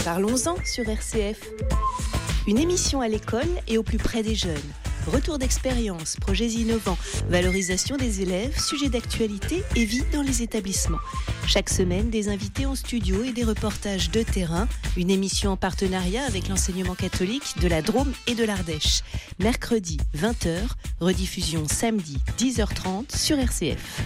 Parlons-en sur RCF. Une émission à l'école et au plus près des jeunes. Retour d'expérience, projets innovants, valorisation des élèves, sujets d'actualité et vie dans les établissements. Chaque semaine, des invités en studio et des reportages de terrain. Une émission en partenariat avec l'enseignement catholique de la Drôme et de l'Ardèche. Mercredi 20h, rediffusion samedi 10h30 sur RCF.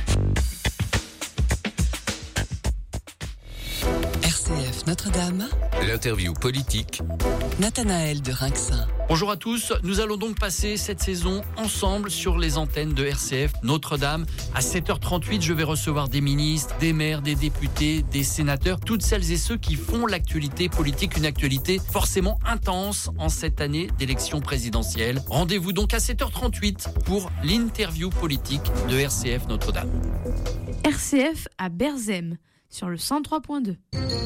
RCF Notre-Dame. L'interview politique. Nathanaël de Rinxin. Bonjour à tous, nous allons donc passer cette saison ensemble sur les antennes de RCF Notre-Dame. À 7h38, je vais recevoir des ministres, des maires, des députés, des sénateurs, toutes celles et ceux qui font l'actualité politique, une actualité forcément intense en cette année d'élection présidentielle. Rendez-vous donc à 7h38 pour l'interview politique de RCF Notre-Dame. RCF à Berzem, sur le 103.2.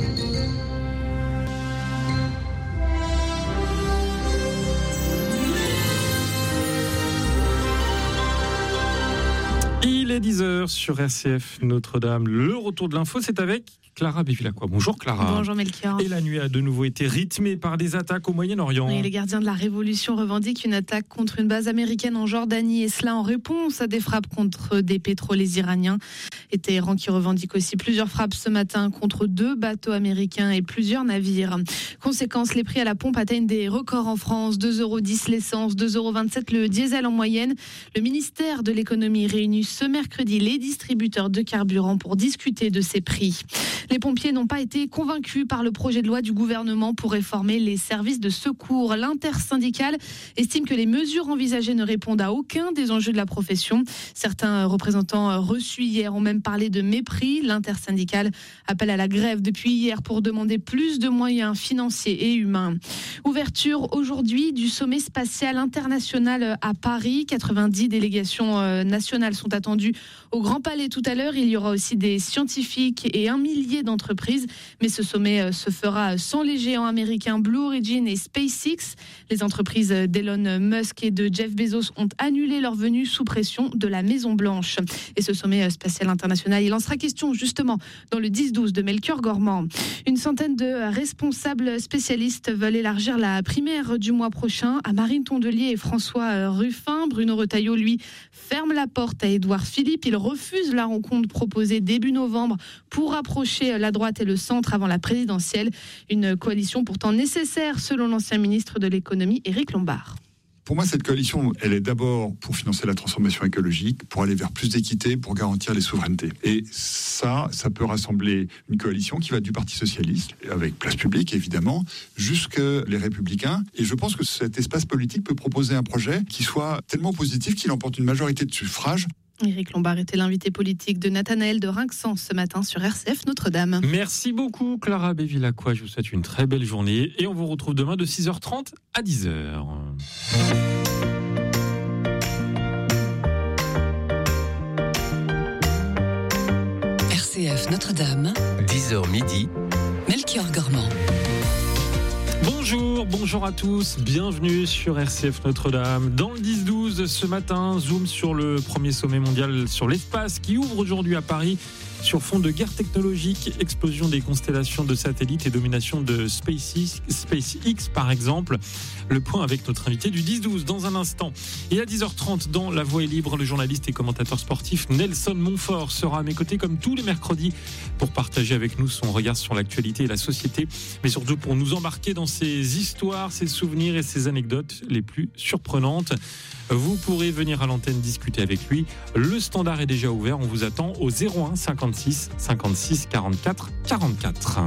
Il est 10h sur RCF Notre-Dame. Le retour de l'info, c'est avec Clara Bévilacqua. Bonjour Clara. Bonjour Melchior. Et la nuit a de nouveau été rythmée par des attaques au Moyen-Orient. Oui, les gardiens de la Révolution revendiquent une attaque contre une base américaine en Jordanie, et cela en réponse à des frappes contre des pétroliers iraniens. Et Téhéran qui revendique aussi plusieurs frappes ce matin contre 2 bateaux américains et plusieurs navires. Conséquence, les prix à la pompe atteignent des records en France. 2,10 € l'essence, 2,27 € le diesel en moyenne. Le ministère de l'économie réunit ce mercredi les distributeurs de carburant pour discuter de ces prix. Les pompiers n'ont pas été convaincus par le projet de loi du gouvernement pour réformer les services de secours. L'intersyndicale estime que les mesures envisagées ne répondent à aucun des enjeux de la profession. Certains représentants reçus hier ont même parlé de mépris. L'intersyndicale appelle à la grève depuis hier pour demander plus de moyens financiers et humains. Ouverture aujourd'hui du sommet spatial international à Paris. 90 délégations nationales sont attendues au Grand Palais tout à l'heure. Il y aura aussi des scientifiques et 1 millier d'entreprises. Mais ce sommet se fera sans les géants américains Blue Origin et SpaceX. Les entreprises d'Elon Musk et de Jeff Bezos ont annulé leur venue sous pression de la Maison-Blanche. Et ce sommet spatial international, il en sera question justement dans le 10-12 de Melchior Gormand. Une centaine de responsables spécialistes veulent élargir la primaire du mois prochain à Marine Tondelier et François Ruffin. Bruno Retailleau, lui, ferme la porte à Édouard Philippe. Il refuse la rencontre proposée début novembre pour rapprocher la droite et le centre avant la présidentielle. Une coalition pourtant nécessaire selon l'ancien ministre de l'économie Éric Lombard. Pour moi, cette coalition, elle est d'abord pour financer la transformation écologique, pour aller vers plus d'équité, pour garantir les souverainetés. Et ça peut rassembler une coalition qui va du Parti socialiste, avec Place Publique évidemment, jusqu'à les Républicains. Et je pense que cet espace politique peut proposer un projet qui soit tellement positif qu'il emporte une majorité de suffrages. Éric Lombard était l'invité politique de Nathanaël de Rinxin ce matin sur RCF Notre-Dame. Merci beaucoup Clara Bévilacqua. Je vous souhaite une très belle journée et on vous retrouve demain de 6h30 à 10h. RCF Notre-Dame. 10h midi. Melchior Gormand. Bonjour à tous, bienvenue sur RCF Notre-Dame. Dans le 10-12 ce matin, zoom sur le premier sommet mondial sur l'espace qui ouvre aujourd'hui à Paris sur fond de guerre technologique, explosion des constellations de satellites et domination de SpaceX par exemple. Le point avec notre invité du 10-12 dans un instant. Et à 10h30 dans La Voix est libre, le journaliste et commentateur sportif Nelson Montfort sera à mes côtés comme tous les mercredis pour partager avec nous son regard sur l'actualité et la société, mais surtout pour nous embarquer dans ses histoires, ses souvenirs et ses anecdotes les plus surprenantes. Vous pourrez venir à l'antenne discuter avec lui. Le standard est déjà ouvert. On vous attend au 01 56 56 44 44.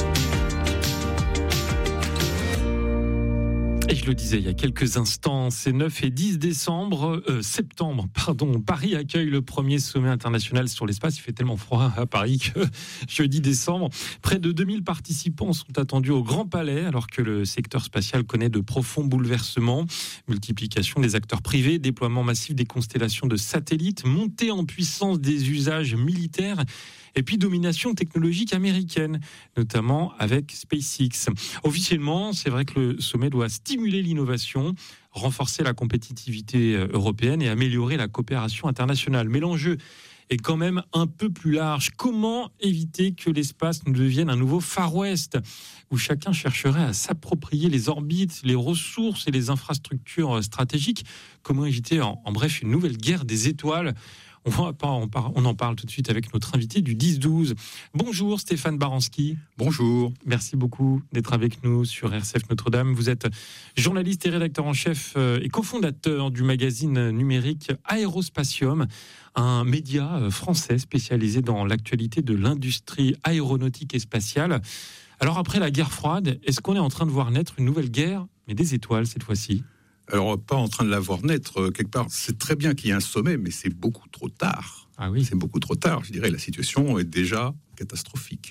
Et je le disais il y a quelques instants, c'est 9 et 10 septembre, Paris accueille le premier sommet international sur l'espace. Il fait tellement froid à Paris que jeudi décembre, près de 2000 participants sont attendus au Grand Palais alors que le secteur spatial connaît de profonds bouleversements. Multiplication des acteurs privés, déploiement massif des constellations de satellites, montée en puissance des usages militaires et puis domination technologique américaine, notamment avec SpaceX. Officiellement, c'est vrai que le sommet doit stimuler l'innovation, renforcer la compétitivité européenne et améliorer la coopération internationale. Mais l'enjeu est quand même un peu plus large. Comment éviter que l'espace ne devienne un nouveau Far West, où chacun chercherait à s'approprier les orbites, les ressources et les infrastructures stratégiques? Comment éviter, en bref, une nouvelle guerre des étoiles? On en parle tout de suite avec notre invité du 10-12. Bonjour Stéphane Baranski. Bonjour. Merci beaucoup d'être avec nous sur RCF Notre-Dame. Vous êtes journaliste et rédacteur en chef et cofondateur du magazine numérique Aérospatium, un média français spécialisé dans l'actualité de l'industrie aéronautique et spatiale. Alors après la guerre froide, est-ce qu'on est en train de voir naître une nouvelle guerre, mais des étoiles cette fois-ci ? Alors, pas en train de la voir naître quelque part. C'est très bien qu'il y ait un sommet, mais c'est beaucoup trop tard. Ah oui. C'est beaucoup trop tard. Je dirais la situation est déjà catastrophique.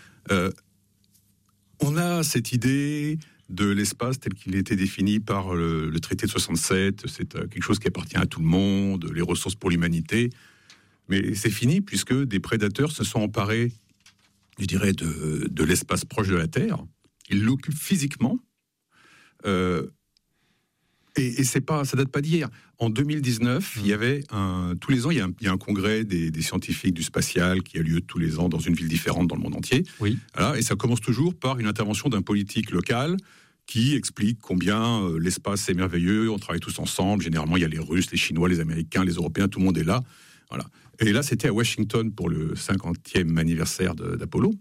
On a cette idée de l'espace tel qu'il a été défini par le traité de 67. C'est quelque chose qui appartient à tout le monde, les ressources pour l'humanité. Mais c'est fini puisque des prédateurs se sont emparés, je dirais, de l'espace proche de la Terre. Ils l'occupent physiquement. Et ça date pas d'hier. En 2019, il y avait tous les ans, il y a un congrès des scientifiques du spatial qui a lieu tous les ans dans une ville différente dans le monde entier. Oui. Voilà, et ça commence toujours par une intervention d'un politique local qui explique combien l'espace est merveilleux, on travaille tous ensemble. Généralement, il y a les Russes, les Chinois, les Américains, les Européens, tout le monde est là. Voilà. Et là, c'était à Washington pour le 50e anniversaire d'Apollo.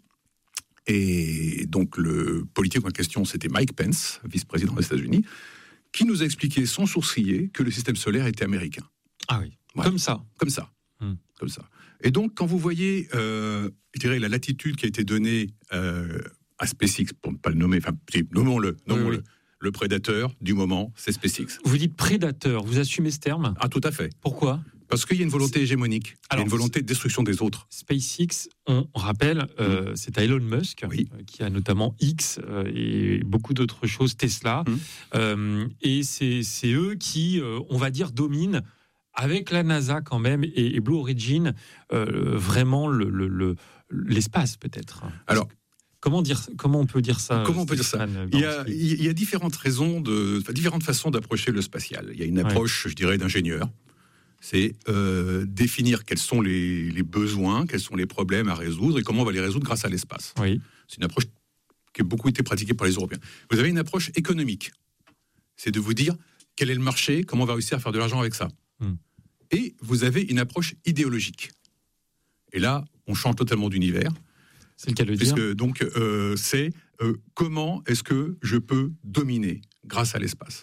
Et donc, le politique en question, c'était Mike Pence, vice-président des États-Unis, qui nous a expliqué sans sourciller que le système solaire était américain. Ah oui, voilà. Comme ça. Comme ça. Et donc, quand vous voyez, je dirais, la latitude qui a été donnée à SpaceX, pour ne pas le nommer, enfin, nommons-le. Oui. Le prédateur du moment, c'est SpaceX. Vous dites prédateur, vous assumez ce terme ? Ah, tout à fait. Pourquoi ? Parce qu'il y a une volonté hégémonique, il y a une volonté de destruction des autres. SpaceX, on rappelle, c'est à Elon Musk, qui a notamment X et beaucoup d'autres choses, Tesla. Et c'est eux qui, on va dire, dominent, avec la NASA quand même, et Blue Origin, vraiment l'espace peut-être. Alors, comment on peut dire ça? Comment on peut dire ça? Il y a différentes raisons, différentes façons d'approcher le spatial. Il y a une approche, je dirais, d'ingénieur. C'est définir quels sont les besoins, quels sont les problèmes à résoudre et comment on va les résoudre grâce à l'espace. Oui. C'est une approche qui a beaucoup été pratiquée par les Européens. Vous avez une approche économique. C'est de vous dire quel est le marché, comment on va réussir à faire de l'argent avec ça. Et vous avez une approche idéologique. Et là, on change totalement d'univers. C'est le cas de dire. Puisque, donc, c'est comment est-ce que je peux dominer grâce à l'espace.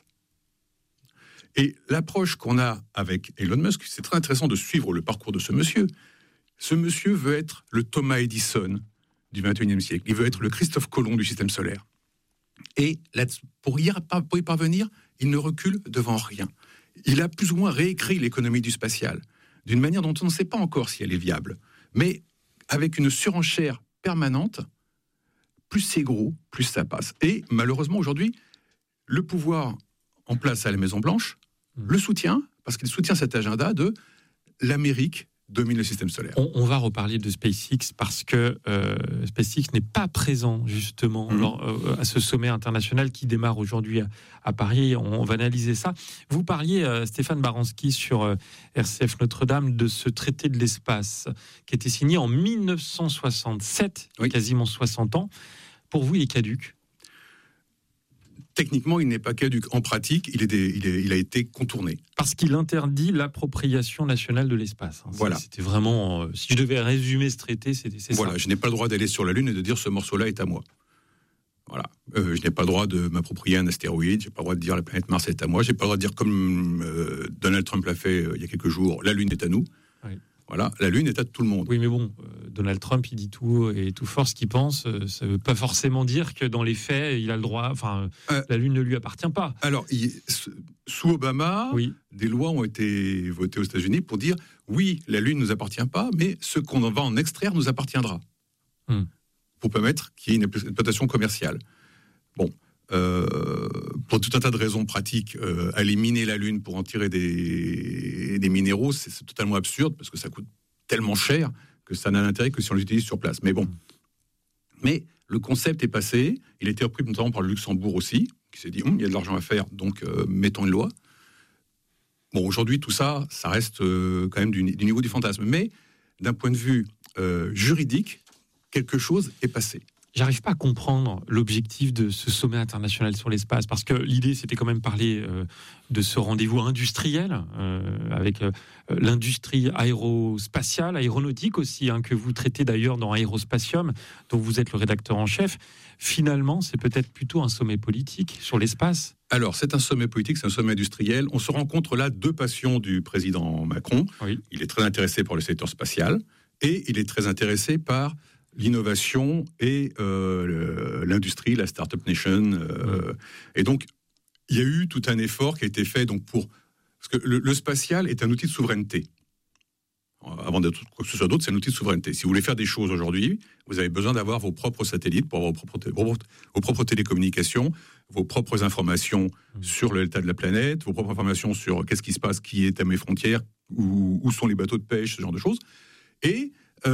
Et l'approche qu'on a avec Elon Musk, c'est très intéressant de suivre le parcours de ce monsieur. Ce monsieur veut être le Thomas Edison du XXIe siècle. Il veut être le Christophe Colomb du système solaire. Et là, pour y parvenir, il ne recule devant rien. Il a plus ou moins réécrit l'économie du spatial, d'une manière dont on ne sait pas encore si elle est viable. Mais avec une surenchère permanente, plus c'est gros, plus ça passe. Et malheureusement, aujourd'hui, le pouvoir en place à la Maison-Blanche le soutient, parce qu'il soutient cet agenda de l'Amérique domine le système solaire. On va reparler de SpaceX parce que SpaceX n'est pas présent justement à ce sommet international qui démarre aujourd'hui à Paris. On va analyser ça. Vous parliez, Stéphane Baranski, sur RCF Notre-Dame, de ce traité de l'espace qui a été signé en 1967, quasiment 60 ans. Pour vous, il est caduc ? Techniquement, il n'est pas caduc. En pratique, il a été contourné. Parce qu'il interdit l'appropriation nationale de l'espace. Voilà. C'était vraiment... si je devais résumer ce traité, c'est voilà, ça. Je n'ai pas le droit d'aller sur la Lune et de dire ce morceau-là est à moi. Voilà. Je n'ai pas le droit de m'approprier un astéroïde. Je n'ai pas le droit de dire la planète Mars est à moi. Je n'ai pas le droit de dire, comme Donald Trump l'a fait il y a quelques jours, la Lune est à nous. Oui. Voilà, la Lune est à tout le monde. Oui, mais bon, Donald Trump, il dit tout et tout fort ce qu'il pense. Ça ne veut pas forcément dire que dans les faits, il a le droit. Enfin, la Lune ne lui appartient pas. Alors, sous Obama, des lois ont été votées aux États-Unis pour dire oui, la Lune ne nous appartient pas, mais ce qu'on va en extraire nous appartiendra. Pour permettre qu'il y ait une exploitation commerciale. Bon. Pour tout un tas de raisons pratiques, aller miner la Lune pour en tirer des minéraux, c'est totalement absurde parce que ça coûte tellement cher que ça n'a d'intérêt que si on l'utilise sur place. Mais bon. Mais le concept est passé. Il a été repris notamment par le Luxembourg aussi, qui s'est dit il y a de l'argent à faire, donc mettons une loi. Bon, aujourd'hui, tout ça, ça reste quand même du niveau du fantasme. Mais d'un point de vue juridique, quelque chose est passé. J'arrive pas à comprendre l'objectif de ce sommet international sur l'espace, parce que l'idée, c'était quand même parler de ce rendez-vous industriel avec l'industrie aérospatiale, aéronautique aussi, que vous traitez d'ailleurs dans Aérospatium, dont vous êtes le rédacteur en chef. Finalement, c'est peut-être plutôt un sommet politique sur l'espace. Alors, c'est un sommet politique, c'est un sommet industriel. On se rencontre là deux passions du président Macron. Oui. Il est très intéressé par le secteur spatial et il est très intéressé par l'innovation et l'industrie, la Startup Nation. Et donc, il y a eu tout un effort qui a été fait donc parce que le spatial est un outil de souveraineté. Avant d'être quoi que ce soit d'autre, c'est un outil de souveraineté. Si vous voulez faire des choses aujourd'hui, vous avez besoin d'avoir vos propres satellites, pour avoir vos propres télécommunications, vos propres informations sur l'état de la planète, vos propres informations sur qu'est-ce qui se passe, qui est à mes frontières, où sont les bateaux de pêche, ce genre de choses. Et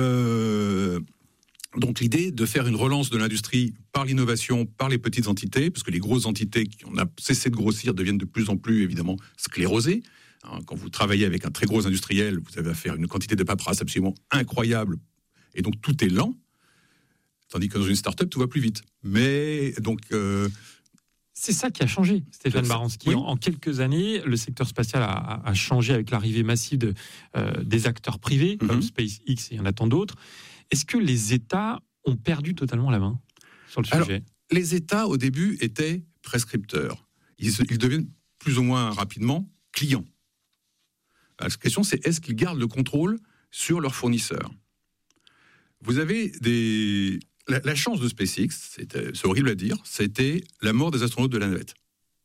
donc l'idée de faire une relance de l'industrie par l'innovation, par les petites entités, parce que les grosses entités qui ont cessé de grossir deviennent de plus en plus évidemment sclérosées. Quand vous travaillez avec un très gros industriel, vous avez à faire une quantité de paperasse absolument incroyable, et donc tout est lent, tandis que dans une start-up, tout va plus vite. Mais donc... C'est ça qui a changé, Stéphane Baranski. Oui. En quelques années, le secteur spatial a changé avec l'arrivée massive des acteurs privés, comme SpaceX, et il y en a tant d'autres. Est-ce que les États ont perdu totalement la main sur le sujet ? Alors, les États, au début, étaient prescripteurs. Ils deviennent plus ou moins rapidement clients. La question, c'est est-ce qu'ils gardent le contrôle sur leurs fournisseurs ? Vous avez la chance de SpaceX, c'est horrible à dire, c'était la mort des astronautes de la navette.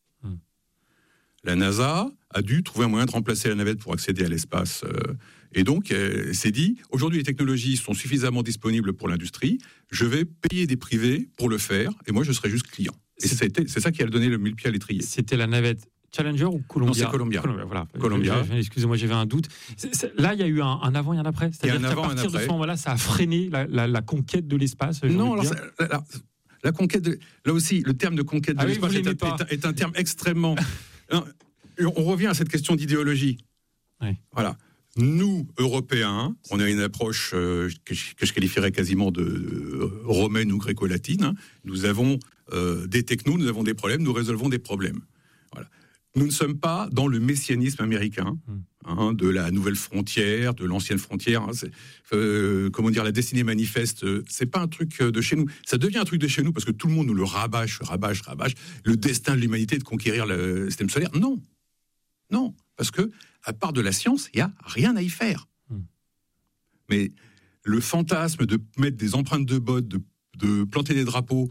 La NASA a dû trouver un moyen de remplacer la navette pour accéder à l'espace. Et donc, elle s'est dit, aujourd'hui, les technologies sont suffisamment disponibles pour l'industrie, je vais payer des privés pour le faire, et moi, je serai juste client. Et c'est ça qui a donné le mille pieds à l'étrier. C'était la navette Challenger ou Columbia ? Non, c'est Columbia. Voilà. Columbia. Excusez-moi, j'avais un doute. Là, il y a eu un avant et un après. C'est-à-dire qu'à partir de ce moment-là, ça a freiné la conquête de l'espace. Non, la conquête là aussi, le terme de conquête de l'espace est un terme extrêmement... On revient à cette question d'idéologie. Oui. Voilà. Nous, Européens, on a une approche que je qualifierais quasiment de romaine ou gréco-latine. Nous avons des technos, nous avons des problèmes, nous résolvons des problèmes. Voilà. Nous ne sommes pas dans le messianisme américain, de la nouvelle frontière, de l'ancienne frontière. Comment dire, la destinée manifeste, c'est pas un truc de chez nous. Ça devient un truc de chez nous parce que tout le monde nous le rabâche. Le destin de l'humanité est de conquérir le système solaire. Non, parce que à part de la science, il n'y a rien à y faire. Mais le fantasme de mettre des empreintes de bottes, de planter des drapeaux,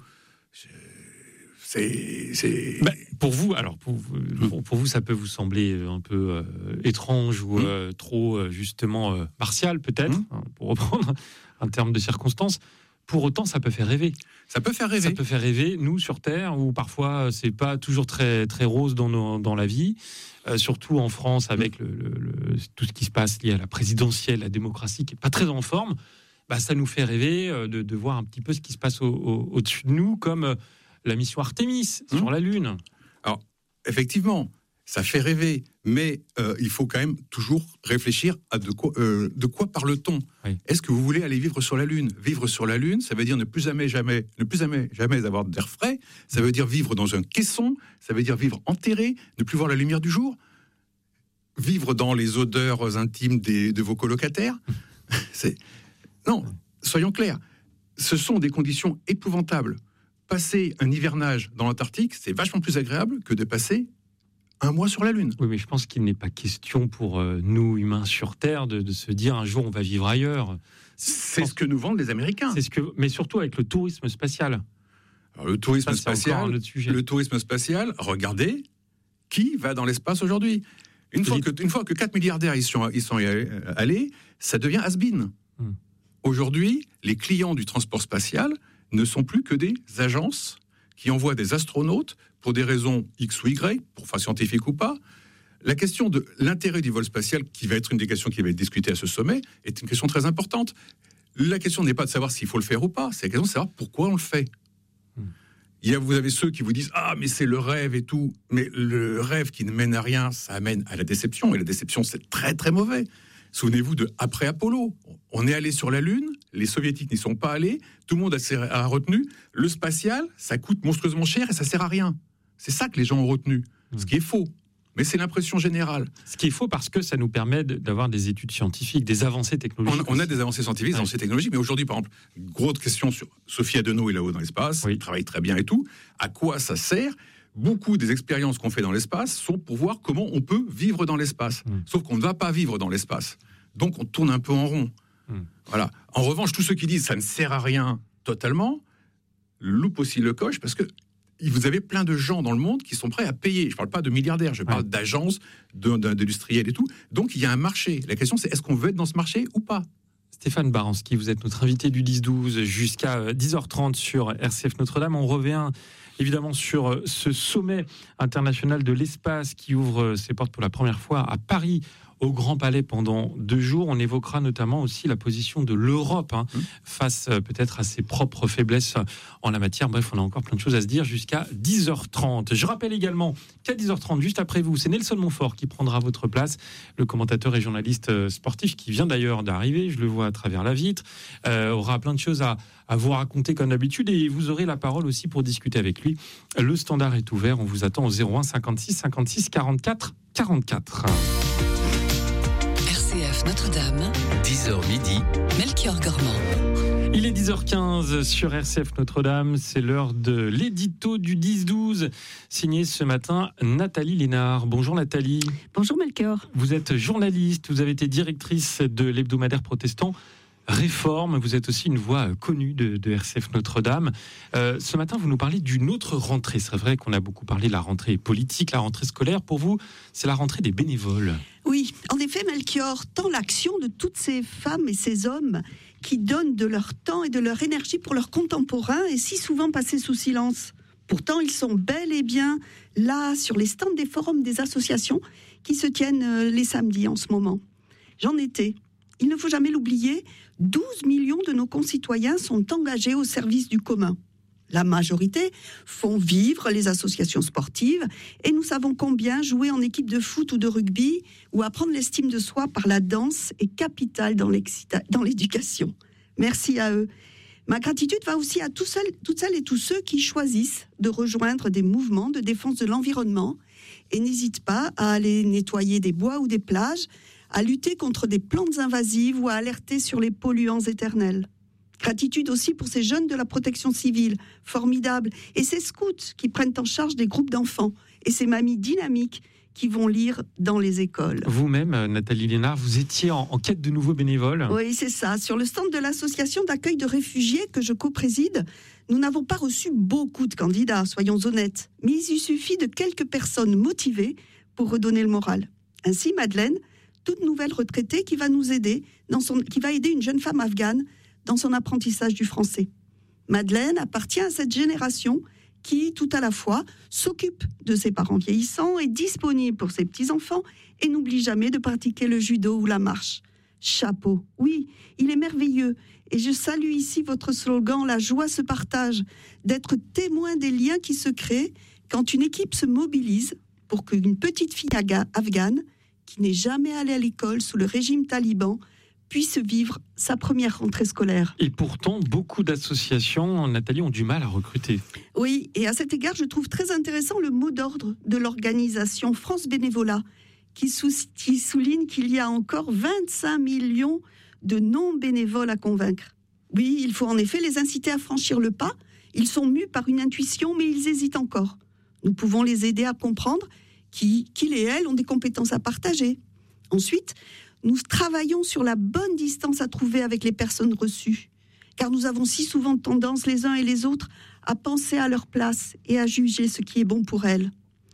c'est... Pour vous, pour vous, ça peut vous sembler un peu étrange ou trop, justement, martial, peut-être, pour reprendre un terme de circonstance. Pour autant, ça peut faire rêver. Ça peut faire rêver, nous, sur Terre, où parfois, c'est pas toujours très, très rose dans la vie, surtout en France, avec tout ce qui se passe lié à la présidentielle, la démocratie, qui est pas très en forme. Ça nous fait rêver de voir un petit peu ce qui se passe au-dessus de nous, comme la mission Artemis sur la Lune. Alors, effectivement, ça fait rêver, mais il faut quand même toujours réfléchir à de quoi parle-t-on. Oui. Est-ce que vous voulez aller vivre sur la Lune ? Vivre sur la Lune, ça veut dire ne plus jamais avoir d'air frais, ça veut dire vivre dans un caisson, ça veut dire vivre enterré, ne plus voir la lumière du jour, vivre dans les odeurs intimes de vos colocataires. Non, soyons clairs, ce sont des conditions épouvantables. Passer un hivernage dans l'Antarctique, c'est vachement plus agréable que de passer un mois sur la Lune. Oui, mais je pense qu'il n'est pas question pour nous, humains sur Terre, de se dire un jour on va vivre ailleurs. C'est ce que nous vendent les Américains. Mais surtout avec le tourisme spatial. Alors, le tourisme spatial, regardez qui va dans l'espace aujourd'hui. Une fois que 4 milliardaires y sont allés, ça devient has-been. Aujourd'hui, les clients du transport spatial ne sont plus que des agences qui envoient des astronautes pour des raisons X ou Y, pour faire scientifique ou pas. La question de l'intérêt du vol spatial, qui va être une des questions qui va être discutée à ce sommet, est une question très importante. La question n'est pas de savoir s'il faut le faire ou pas, c'est la question de savoir pourquoi on le fait. Vous avez ceux qui vous disent « Ah, mais c'est le rêve et tout ». Mais le rêve qui ne mène à rien, ça amène à la déception. Et la déception, c'est très, très mauvais. Souvenez-vous de après Apollo. On est allé sur la Lune, les Soviétiques n'y sont pas allés, tout le monde a retenu. Le spatial, ça coûte monstrueusement cher et ça sert à rien. C'est ça que les gens ont retenu, ce qui est faux. Mais c'est l'impression générale. Ce qui est faux parce que ça nous permet d'avoir des études scientifiques, des avancées technologiques. On a des avancées scientifiques, des avancées technologiques, mais aujourd'hui, par exemple, grosse question sur Sophie Adenau est là-haut dans l'espace, elle travaille très bien et tout. À quoi ça sert ? Beaucoup des expériences qu'on fait dans l'espace sont pour voir comment on peut vivre dans l'espace. Sauf qu'on ne va pas vivre dans l'espace. Donc on tourne un peu en rond. Voilà. En revanche, tous ceux qui disent ça ne sert à rien totalement, loupent aussi le coche parce que vous avez plein de gens dans le monde qui sont prêts à payer. Je ne parle pas de milliardaires, je parle d'agences, d'industriels et tout. Donc il y a un marché. La question c'est est-ce qu'on veut être dans ce marché ou pas ? Stéphane Baranski, vous êtes notre invité du 10-12 jusqu'à 10h30 sur RCF Notre-Dame. On revient évidemment sur ce sommet international de l'espace qui ouvre ses portes pour la première fois à Paris, au Grand Palais pendant 2 jours. On évoquera notamment aussi la position de l'Europe face peut-être à ses propres faiblesses en la matière. Bref, on a encore plein de choses à se dire jusqu'à 10h30. Je rappelle également qu'à 10h30, juste après vous, c'est Nelson Montfort qui prendra votre place, le commentateur et journaliste sportif qui vient d'ailleurs d'arriver, je le vois à travers la vitre, aura plein de choses à vous raconter comme d'habitude et vous aurez la parole aussi pour discuter avec lui. Le standard est ouvert, on vous attend au 01 56 56 44 44. RCF Notre-Dame, 10h midi, Melchior Gormand. Il est 10h15 sur RCF Notre-Dame, c'est l'heure de l'édito du 10-12, signé ce matin Nathalie Lénard. Bonjour Nathalie. Bonjour Melchior. Vous êtes journaliste, vous avez été directrice de l'hebdomadaire protestant Réforme, vous êtes aussi une voix connue de RCF Notre-Dame. Ce matin, vous nous parlez d'une autre rentrée. C'est vrai qu'on a beaucoup parlé de la rentrée politique, la rentrée scolaire. Pour vous, c'est la rentrée des bénévoles. Oui, en effet, Melchior, tant l'action de toutes ces femmes et ces hommes qui donnent de leur temps et de leur énergie pour leurs contemporains est si souvent passée sous silence. Pourtant, ils sont bel et bien là, sur les stands des forums des associations qui se tiennent les samedis en ce moment. J'en étais. Il ne faut jamais l'oublier, 12 millions de nos concitoyens sont engagés au service du commun. La majorité font vivre les associations sportives et nous savons combien jouer en équipe de foot ou de rugby ou apprendre l'estime de soi par la danse est capital dans l'éducation. Merci à eux. Ma gratitude va aussi à toutes celles et tous ceux qui choisissent de rejoindre des mouvements de défense de l'environnement et n'hésitent pas à aller nettoyer des bois ou des plages, à lutter contre des plantes invasives ou à alerter sur les polluants éternels. Gratitude aussi pour ces jeunes de la protection civile, formidables, et ces scouts qui prennent en charge des groupes d'enfants, et ces mamies dynamiques qui vont lire dans les écoles. Vous-même, Nathalie Lénard, vous étiez en quête de nouveaux bénévoles. Oui, c'est ça. Sur le stand de l'association d'accueil de réfugiés que je co-préside, nous n'avons pas reçu beaucoup de candidats, soyons honnêtes, mais il suffit de quelques personnes motivées pour redonner le moral. Ainsi, Madeleine, toute nouvelle retraitée qui va nous aider, qui va aider une jeune femme afghane dans son apprentissage du français. Madeleine appartient à cette génération qui, tout à la fois, s'occupe de ses parents vieillissants, est disponible pour ses petits-enfants et n'oublie jamais de pratiquer le judo ou la marche. Chapeau, oui, il est merveilleux. Et je salue ici votre slogan « La joie se partage », d'être témoin des liens qui se créent quand une équipe se mobilise pour qu'une petite fille afghane qui n'est jamais allée à l'école sous le régime taliban, puisse vivre sa première rentrée scolaire. Et pourtant, beaucoup d'associations, Nathalie, ont du mal à recruter. Oui, et à cet égard, je trouve très intéressant le mot d'ordre de l'organisation France Bénévolat, qui souligne qu'il y a encore 25 millions de non-bénévoles à convaincre. Oui, il faut en effet les inciter à franchir le pas. Ils sont mus par une intuition, mais ils hésitent encore. Nous pouvons les aider à comprendre qu'ils et elles ont des compétences à partager. Ensuite, nous travaillons sur la bonne distance à trouver avec les personnes reçues, car nous avons si souvent tendance les uns et les autres à penser à leur place et à juger ce qui est bon pour elles.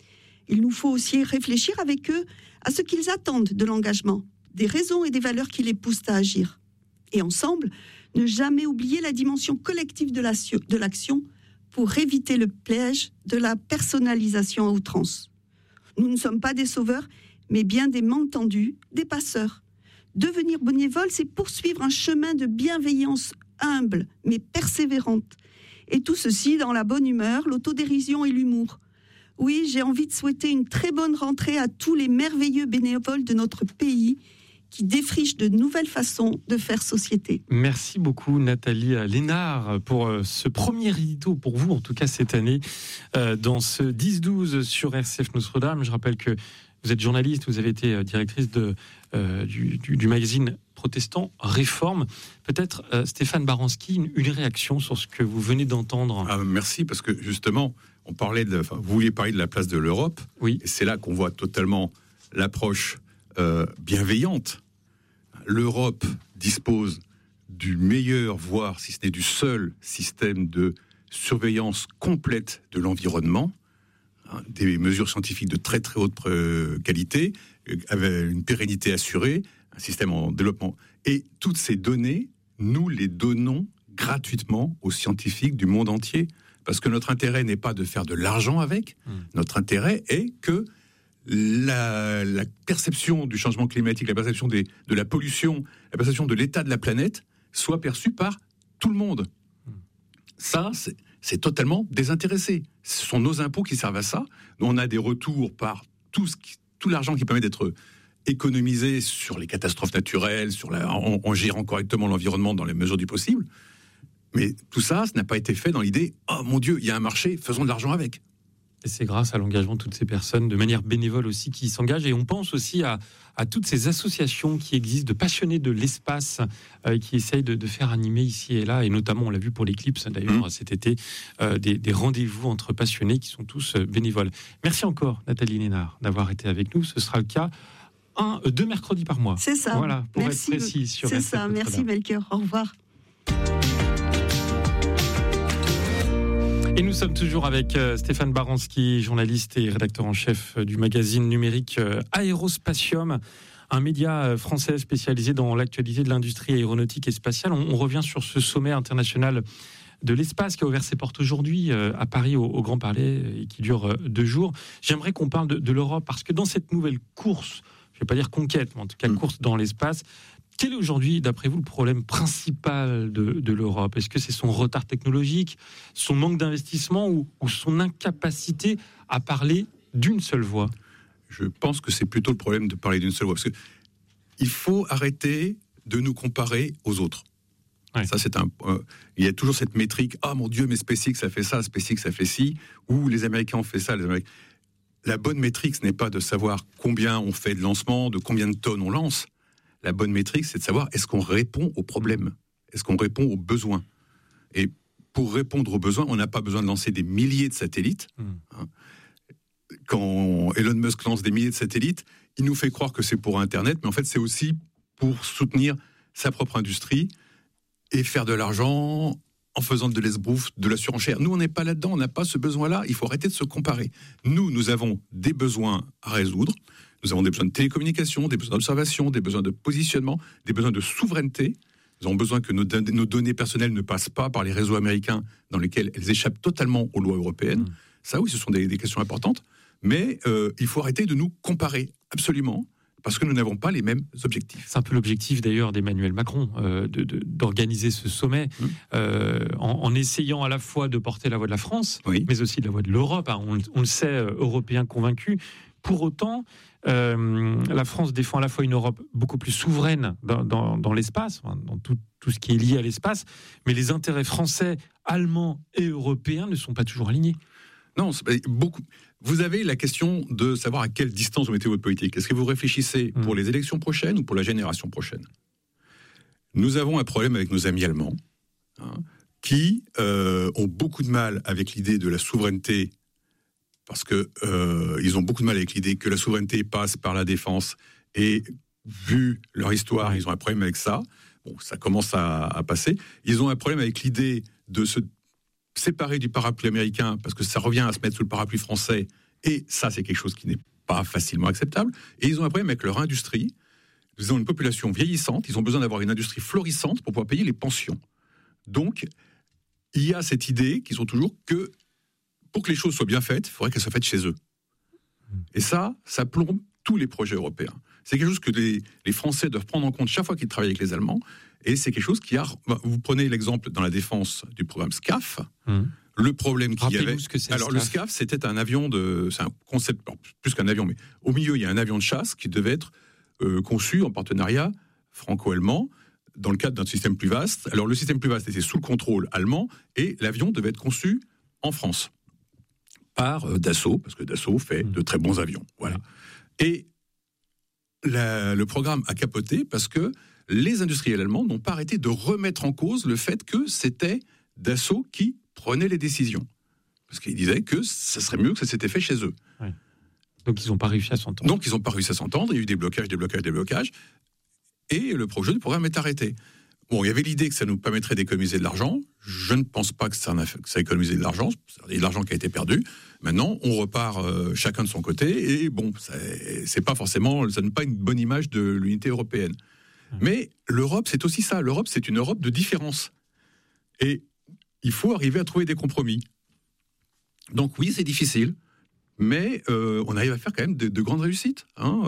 Il nous faut aussi réfléchir avec eux à ce qu'ils attendent de l'engagement, des raisons et des valeurs qui les poussent à agir. Et ensemble, ne jamais oublier la dimension collective de l'action pour éviter le piège de la personnalisation à outrance. Nous ne sommes pas des sauveurs, mais bien des malentendu, des passeurs. Devenir bénévole, c'est poursuivre un chemin de bienveillance humble, mais persévérante. Et tout ceci dans la bonne humeur, l'autodérision et l'humour. Oui, j'ai envie de souhaiter une très bonne rentrée à tous les merveilleux bénévoles de notre pays qui défriche de nouvelles façons de faire société. Merci beaucoup Nathalie Lénard pour ce premier édito, pour vous en tout cas cette année, dans ce 10-12 sur RCF Notre-Dame. Je rappelle que vous êtes journaliste, vous avez été directrice du magazine protestant Réforme. Peut-être Stéphane Baranski, une réaction sur ce que vous venez d'entendre. Merci, parce que justement, vous vouliez parler de la place de l'Europe. Oui. Et c'est là qu'on voit totalement l'approche bienveillante. L'Europe dispose du meilleur, voire si ce n'est du seul système de surveillance complète de l'environnement, des mesures scientifiques de très très haute qualité, avec une pérennité assurée, un système en développement. Et toutes ces données, nous les donnons gratuitement aux scientifiques du monde entier, parce que notre intérêt n'est pas de faire de l'argent avec, notre intérêt est que la perception du changement climatique, la perception de la pollution, la perception de l'état de la planète soit perçue par tout le monde. Ça, c'est totalement désintéressé. Ce sont nos impôts qui servent à ça. On a des retours par tout l'argent qui permet d'être économisé sur les catastrophes naturelles, en gérant correctement l'environnement dans les mesures du possible. Mais tout ça, ça n'a pas été fait dans l'idée « Oh mon Dieu, il y a un marché, faisons de l'argent avec ». Et c'est grâce à l'engagement de toutes ces personnes, de manière bénévole aussi, qui s'engagent. Et on pense aussi à toutes ces associations qui existent, de passionnés de l'espace, qui essayent de faire animer ici et là. Et notamment, on l'a vu pour l'Éclipse, d'ailleurs, cet été, des rendez-vous entre passionnés qui sont tous bénévoles. Merci encore, Nathalie Lénard, d'avoir été avec nous. Ce sera le cas 2 mercredis par mois. C'est ça. Voilà, pour Merci, être précis sur c'est ça. Merci, Melchior. Au revoir. Et nous sommes toujours avec Stéphane Baranski, journaliste et rédacteur en chef du magazine numérique Aérospatium, un média français spécialisé dans l'actualité de l'industrie aéronautique et spatiale. On revient sur ce sommet international de l'espace qui a ouvert ses portes aujourd'hui à Paris, au Grand Palais, et qui dure 2 jours. J'aimerais qu'on parle de l'Europe, parce que dans cette nouvelle course, je ne vais pas dire conquête, mais en tout cas course dans l'espace, quel est aujourd'hui, d'après vous, le problème principal de l'Europe ? Est-ce que c'est son retard technologique, son manque d'investissement ou son incapacité à parler d'une seule voix ? Je pense que c'est plutôt le problème de parler d'une seule voix. Parce qu'il faut arrêter de nous comparer aux autres. Ouais. Ça, il y a toujours cette métrique « Ah mon Dieu, mais SpaceX ça fait ça, SpaceX ça fait ci », ou les Américains ont fait ça. La bonne métrique, ce n'est pas de savoir combien on fait de lancements, de combien de tonnes on lance. La bonne métrique, c'est de savoir est-ce qu'on répond aux problèmes, est-ce qu'on répond aux besoins. Et pour répondre aux besoins, on n'a pas besoin de lancer des milliers de satellites. Quand Elon Musk lance des milliers de satellites, il nous fait croire que c'est pour Internet, mais en fait, c'est aussi pour soutenir sa propre industrie et faire de l'argent en faisant de l'esbrouf, de la surenchère. Nous, on n'est pas là-dedans, on n'a pas ce besoin-là. Il faut arrêter de se comparer. Nous avons des besoins à résoudre. Nous avons des besoins de télécommunication, des besoins d'observation, des besoins de positionnement, des besoins de souveraineté. Nous avons besoin que nos données personnelles ne passent pas par les réseaux américains dans lesquels elles échappent totalement aux lois européennes. Ça, oui, ce sont des questions importantes. Mais il faut arrêter de nous comparer, absolument, parce que nous n'avons pas les mêmes objectifs. C'est un peu l'objectif, d'ailleurs, d'Emmanuel Macron, d'organiser ce sommet, en essayant à la fois de porter la voix de la France, mais aussi de la voix de l'Europe. On le sait, européens convaincus. Pour autant, la France défend à la fois une Europe beaucoup plus souveraine dans l'espace, dans tout ce qui est lié à l'espace, mais les intérêts français, allemands et européens ne sont pas toujours alignés. Non, beaucoup. Vous avez la question de savoir à quelle distance vous mettez votre politique. Est-ce que vous réfléchissez pour les élections prochaines ou pour la génération prochaine ? Nous avons un problème avec nos amis allemands, qui ont beaucoup de mal avec l'idée de la souveraineté, parce que ils ont beaucoup de mal avec l'idée que la souveraineté passe par la défense, et vu leur histoire, ils ont un problème avec ça. Bon, ça commence à passer. Ils ont un problème avec l'idée de se séparer du parapluie américain, parce que ça revient à se mettre sous le parapluie français, et ça, c'est quelque chose qui n'est pas facilement acceptable. Et ils ont un problème avec leur industrie. Ils ont une population vieillissante, ils ont besoin d'avoir une industrie florissante pour pouvoir payer les pensions. Donc, il y a cette idée qu'ils ont toujours que, pour que les choses soient bien faites, il faudrait qu'elles soient faites chez eux. Et ça plombe tous les projets européens. C'est quelque chose que les Français doivent prendre en compte chaque fois qu'ils travaillent avec les Allemands. Et c'est quelque chose qui a... Vous prenez l'exemple dans la défense du programme SCAF. Le problème qu'il y avait... Alors, le SCAF, c'était un avion de... C'est un concept, plus qu'un avion, mais au milieu, il y a un avion de chasse qui devait être conçu en partenariat franco-allemand dans le cadre d'un système plus vaste. Alors le système plus vaste était sous le contrôle allemand et l'avion devait être conçu en France par Dassault, parce que Dassault fait de très bons avions. Voilà. Et le programme a capoté parce que les industriels allemands n'ont pas arrêté de remettre en cause le fait que c'était Dassault qui prenait les décisions. Parce qu'ils disaient que ça serait mieux que ça s'était fait chez eux. Ouais. Donc ils n'ont pas réussi à s'entendre. Il y a eu des blocages. Et le projet du programme est arrêté. Bon, il y avait l'idée que ça nous permettrait d'économiser de l'argent. Je ne pense pas que ça a économisé de l'argent. Il y a de l'argent qui a été perdu. Maintenant, on repart chacun de son côté. Et bon, c'est pas forcément, ça n'a pas une bonne image de l'unité européenne. Mais l'Europe, c'est aussi ça. L'Europe, c'est une Europe de différence. Et il faut arriver à trouver des compromis. Donc oui, c'est difficile. Mais on arrive à faire quand même de grandes réussites.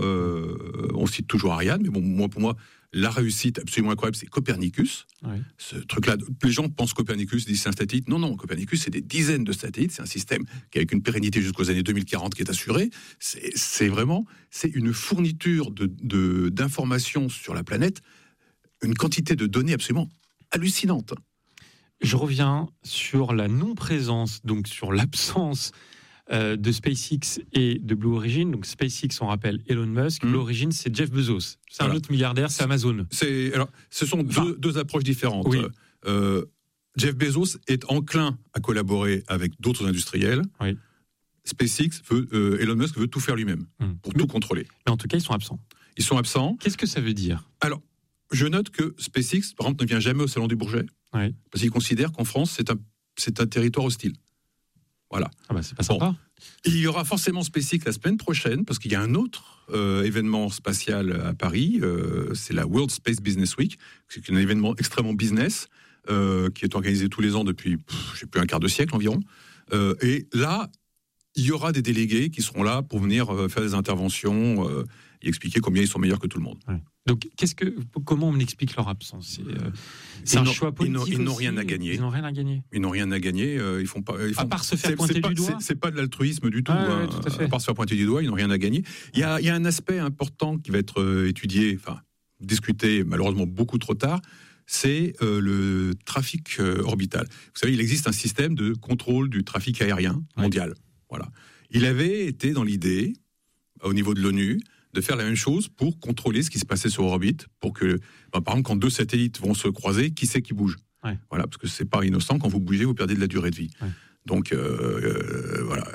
On cite toujours Ariane, mais bon, pour moi, la réussite absolument incroyable, c'est Copernicus. Oui. Ce truc-là, les gens pensent Copernicus, disent c'est un satellite. Non, Copernicus, c'est des dizaines de satellites. C'est un système qui, avec une pérennité jusqu'aux années 2040, qui est assuré. C'est une fourniture d'informations sur la planète, une quantité de données absolument hallucinante. Je reviens sur la non-présence, donc sur l'absence de SpaceX et de Blue Origin. Donc SpaceX, on rappelle Elon Musk. Blue Origin, c'est Jeff Bezos. C'est un autre milliardaire, c'est Amazon. Ce sont deux approches différentes. Oui. Jeff Bezos est enclin à collaborer avec d'autres industriels. Oui. SpaceX Elon Musk veut tout faire lui-même pour tout contrôler. Mais en tout cas, ils sont absents. Ils sont absents. Qu'est-ce que ça veut dire ? Alors, je note que SpaceX, par exemple, ne vient jamais au Salon du Bourget. Oui. Parce qu'il considère qu'en France, c'est un territoire hostile. Voilà. Ah bah c'est pas sympa. Bon. Il y aura forcément SpaceX la semaine prochaine, parce qu'il y a un autre événement spatial à Paris, c'est la World Space Business Week, c'est un événement extrêmement business, qui est organisé tous les ans depuis, je sais plus, un quart de siècle environ. Et là, il y aura des délégués qui seront là pour venir faire des interventions et expliquer combien ils sont meilleurs que tout le monde. Ouais. Donc, comment on explique leur absence ? C'est un choix politique. Ils n'ont rien à gagner. Ils n'ont rien à gagner. Ils n'ont rien à gagner. Ils font pas. À part se faire pointer du doigt. C'est pas de l'altruisme du tout. Ouais, tout à fait. À part se faire pointer du doigt, ils n'ont rien à gagner. Il y a un aspect important qui va être étudié, discuté malheureusement beaucoup trop tard. C'est le trafic orbital. Vous savez, il existe un système de contrôle du trafic aérien mondial. Ouais. Voilà. Il avait été dans l'idée, au niveau de l'ONU, de faire la même chose pour contrôler ce qui se passait sur orbite, pour que, par exemple, quand deux satellites vont se croiser, qui c'est qui bouge ? Ouais. Voilà, parce que c'est pas innocent, quand vous bougez, vous perdez de la durée de vie. Ouais. Donc, voilà.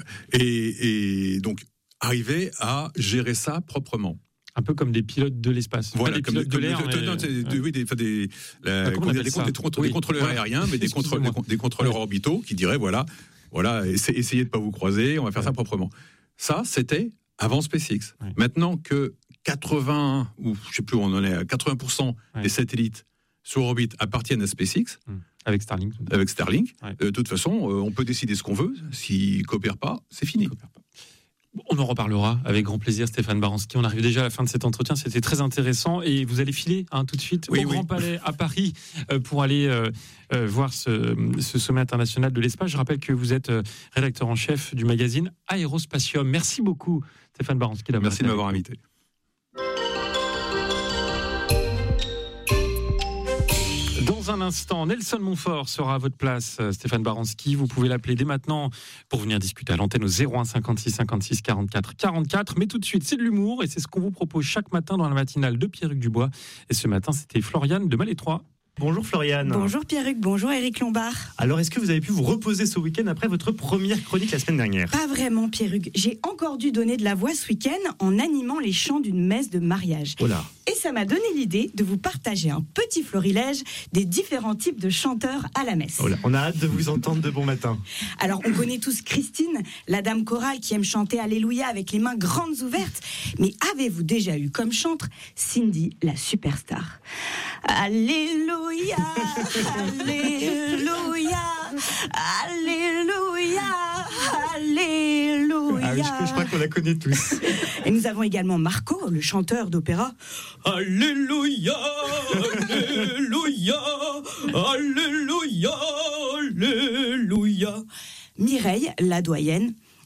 Et donc, arriver à gérer ça proprement. Un peu comme des pilotes de l'espace. Voilà, des pilotes de l'air. Des contrôleurs aériens, mais des contrôleurs orbitaux qui diraient, voilà, essayez de pas vous croiser, on va faire ça proprement. Ça, c'était avant SpaceX. Oui. Maintenant que 80% des satellites sur orbite appartiennent à SpaceX, avec Starlink. Ouais. De toute façon, on peut décider ce qu'on veut. S'ils ne coopèrent pas, c'est fini. On en reparlera avec grand plaisir, Stéphane Baranski. On arrive déjà à la fin de cet entretien. C'était très intéressant. Et vous allez filer tout de suite au Grand Palais à Paris pour aller voir ce sommet international de l'espace. Je rappelle que vous êtes rédacteur en chef du magazine Aérospatium. Merci beaucoup, Stéphane Baranski. Merci de m'avoir invité. Dans un instant, Nelson Montfort sera à votre place, Stéphane Baranski. Vous pouvez l'appeler dès maintenant pour venir discuter à l'antenne au 01 56 56 44 44. Mais tout de suite, c'est de l'humour et c'est ce qu'on vous propose chaque matin dans la matinale de Pierre-Hugues Dubois. Et ce matin, c'était Floriane de Malétroit. Bonjour Floriane. Bonjour Pierre-Hugues, bonjour Éric Lombard. Alors, est-ce que vous avez pu vous reposer ce week-end après votre première chronique la semaine dernière ? Pas vraiment Pierre-Hugues. J'ai encore dû donner de la voix ce week-end en animant les chants d'une messe de mariage. Oh là. Et ça m'a donné l'idée de vous partager un petit florilège des différents types de chanteurs à la messe. Oh là. On a hâte de vous entendre de bon matin. Alors, on connaît tous Christine, la dame chorale qui aime chanter Alléluia avec les mains grandes ouvertes. Mais avez-vous déjà eu comme chantre Cindy, la superstar ? Alléluia, Alléluia, Alléluia, Alléluia. Ah oui, je crois qu'on la connaît tous. Et nous avons également Marco, le chanteur d'opéra. Alléluia, Alléluia, Alléluia, Alléluia. Mireille, la doyenne.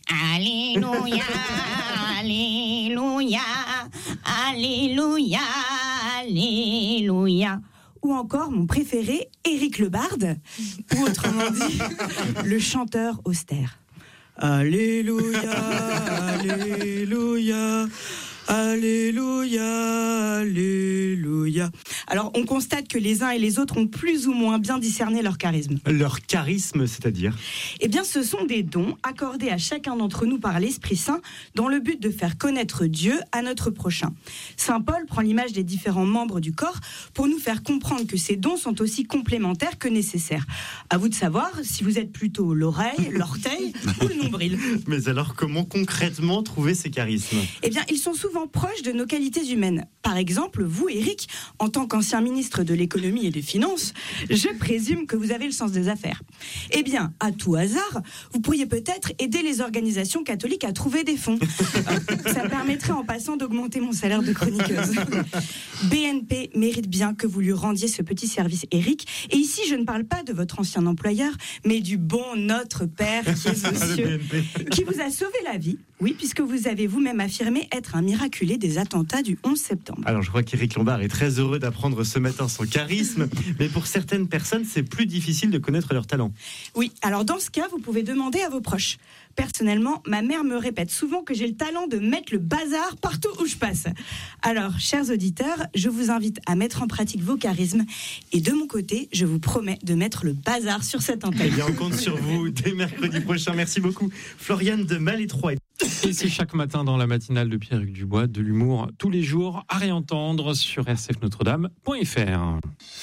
Alléluia, Alléluia, Alléluia, Alléluia. Ou encore mon préféré, Éric Le Barde, ou autrement dit, le chanteur austère. Alléluia, Alléluia, Alléluia, Alléluia. Alors, on constate que les uns et les autres ont plus ou moins bien discerné leur charisme. Leur charisme, c'est-à-dire ? Eh bien, ce sont des dons accordés à chacun d'entre nous par l'Esprit Saint dans le but de faire connaître Dieu à notre prochain. Saint Paul prend l'image des différents membres du corps pour nous faire comprendre que ces dons sont aussi complémentaires que nécessaires. À vous de savoir si vous êtes plutôt l'oreille, l'orteil ou le nombril. Mais alors, comment concrètement trouver ces charismes ? Eh bien, ils sont souvent proches de nos qualités humaines. Par exemple, vous, Éric, en tant qu'ancien ministre de l'économie et des finances, je présume que vous avez le sens des affaires. Eh bien, à tout hasard, vous pourriez peut-être aider les organisations catholiques à trouver des fonds. Ça permettrait en passant d'augmenter mon salaire de chroniqueuse. BNP mérite bien que vous lui rendiez ce petit service, Éric. Et ici, je ne parle pas de votre ancien employeur, mais du bon Notre Père qui est aux cieux, qui vous a sauvé la vie. Oui, puisque vous avez vous-même affirmé être un miraculé des attentats du 11 septembre. Alors, je crois qu'Éric Lombard est très heureux d'apprendre ce matin son charisme, mais pour certaines personnes, c'est plus difficile de connaître leur talent. Oui, alors dans ce cas, vous pouvez demander à vos proches. Personnellement, ma mère me répète souvent que j'ai le talent de mettre le bazar partout où je passe. Alors, chers auditeurs, je vous invite à mettre en pratique vos charismes. Et de mon côté, je vous promets de mettre le bazar sur cette antenne. Eh bien, on compte sur vous dès mercredi prochain. Merci beaucoup, Floriane de Malétroit. Et c'est chaque matin dans la matinale de Pierre-Hugues Dubois, de l'humour tous les jours à réentendre sur rcfnotredame.fr.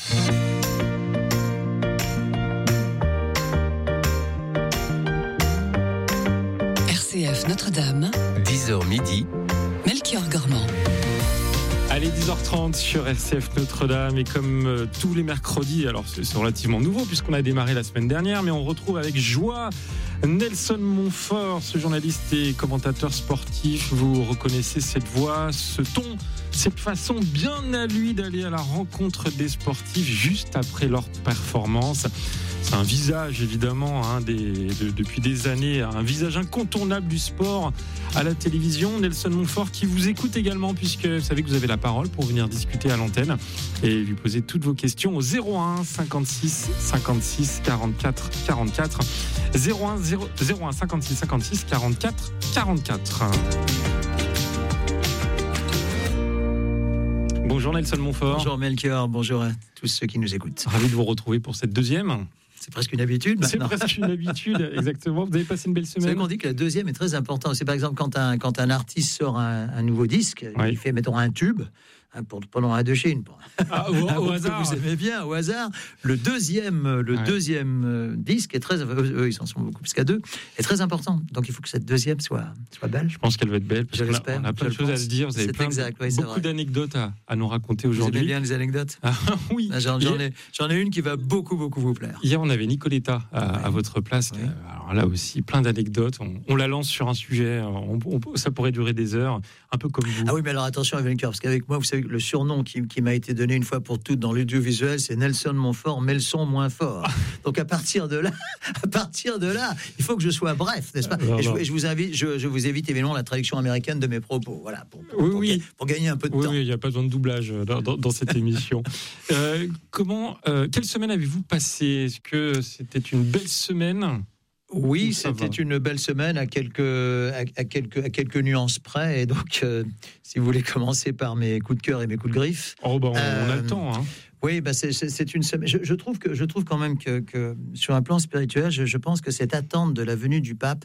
RCF Notre-Dame, 10h midi, Melchior Gormand. Allez, 10h30 sur RCF Notre-Dame, et comme tous les mercredis, alors c'est relativement nouveau puisqu'on a démarré la semaine dernière, mais on retrouve avec joie Nelson Montfort, ce journaliste et commentateur sportif. Vous reconnaissez cette voix, ce ton, cette façon bien à lui d'aller à la rencontre des sportifs juste après leur performance. C'est un visage évidemment depuis des années, un visage incontournable du sport à la télévision. Nelson Montfort qui vous écoute également, puisque vous savez que vous avez la parole pour venir discuter à l'antenne et lui poser toutes vos questions au 01 56 56 44 44 01 56 56 44 44. Bonjour Nelson Montfort. Bonjour Melchior, bonjour à tous ceux qui nous écoutent. Ravi de vous retrouver pour cette deuxième. C'est presque une habitude maintenant. C'est presque une habitude, exactement. Vous avez passé une belle semaine. Vous savez qu'on dit que la deuxième est très importante. C'est par exemple quand un artiste sort un nouveau disque, il fait, mettons, un tube, pendant un de Chine. Au hasard. Vous aimez bien, au hasard. Le deuxième disque est très... Eux, ils en sont beaucoup plus qu'à deux, est très important. Donc il faut que cette deuxième soit belle. Je pense qu'elle va être belle. Je l'espère. On a plein de choses à se dire. Vous avez beaucoup d'anecdotes à nous raconter aujourd'hui. Vous aimez bien les anecdotes? Oui. J'en ai une qui va beaucoup vous plaire. Hier, on avait Nicoletta à votre place. Oui. Alors là aussi, plein d'anecdotes. On la lance sur un sujet. Ça pourrait durer des heures, un peu comme vous. Ah oui, mais alors attention avec Melchior, parce qu'avec moi, vous savez, le surnom qui m'a été donné une fois pour toutes dans l'audiovisuel, c'est Nelson Montfort, mais le son moins fort. Donc à partir de là, il faut que je sois bref, n'est-ce pas? Je vous évite évidemment la traduction américaine de mes propos, voilà, pour gagner un peu de temps. Oui, il n'y a pas besoin de doublage dans cette émission. Quelle semaine avez-vous passé? Est-ce que c'était une belle semaine? Oui, c'était une belle semaine à quelques nuances près. Et donc, si vous voulez commencer par mes coups de cœur et mes coups de griffe... on a le temps, hein. Oui, c'est une semaine. Je trouve quand même que sur un plan spirituel, je pense que cette attente de la venue du pape